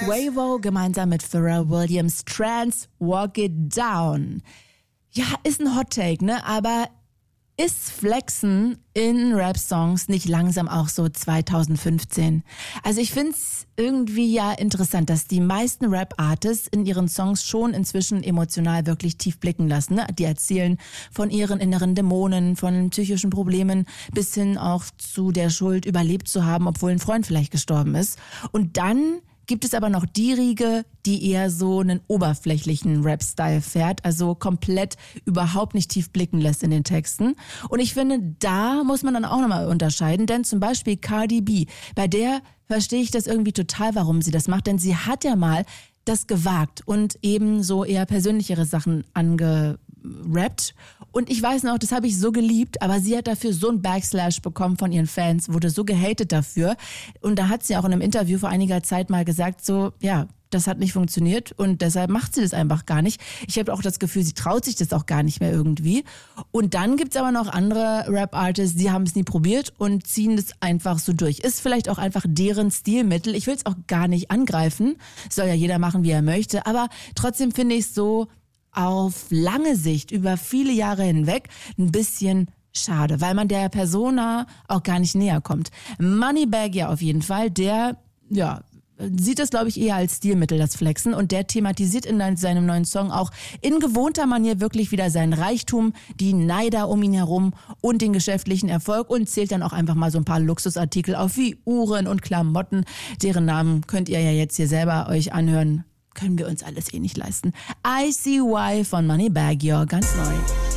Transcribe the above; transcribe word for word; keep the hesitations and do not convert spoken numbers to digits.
Quavo gemeinsam mit Pharrell Williams, Trance, Walk It Down. Ja, ist ein Hot Take, ne? Aber ist Flexen in Rap-Songs nicht langsam auch so zwanzig fünfzehn? Also ich find's irgendwie ja interessant, dass die meisten Rap-Artists in ihren Songs schon inzwischen emotional wirklich tief blicken lassen. Ne? Die erzählen von ihren inneren Dämonen, von psychischen Problemen bis hin auch zu der Schuld, überlebt zu haben, obwohl ein Freund vielleicht gestorben ist. Und dann gibt es aber noch die Riege, die eher so einen oberflächlichen Rap-Style fährt, also komplett überhaupt nicht tief blicken lässt in den Texten. Und ich finde, da muss man dann auch nochmal unterscheiden, denn zum Beispiel Cardi B, bei der verstehe ich das irgendwie total, warum sie das macht, denn sie hat ja mal das gewagt und eben so eher persönlichere Sachen angerappt. Und ich weiß noch, das habe ich so geliebt, aber sie hat dafür so einen Backslash bekommen von ihren Fans, wurde so gehatet dafür. Und da hat sie auch in einem Interview vor einiger Zeit mal gesagt, so, ja, das hat nicht funktioniert und deshalb macht sie das einfach gar nicht. Ich habe auch das Gefühl, sie traut sich das auch gar nicht mehr irgendwie. Und dann gibt's aber noch andere Rap-Artists, die haben es nie probiert und ziehen das einfach so durch. Ist vielleicht auch einfach deren Stilmittel. Ich will es auch gar nicht angreifen. Soll ja jeder machen, wie er möchte. Aber trotzdem finde ich es so auf lange Sicht, über viele Jahre hinweg, ein bisschen schade, weil man der Persona auch gar nicht näher kommt. Moneybagg ja auf jeden Fall, der, ja, sieht das, glaube ich, eher als Stilmittel, das Flexen. Und der thematisiert in seinem neuen Song auch in gewohnter Manier wirklich wieder seinen Reichtum, die Neider um ihn herum und den geschäftlichen Erfolg und zählt dann auch einfach mal so ein paar Luxusartikel auf wie Uhren und Klamotten. Deren Namen könnt ihr ja jetzt hier selber euch anhören. Können wir uns alles eh nicht leisten. I See Why von Moneybagg, ja, ganz neu.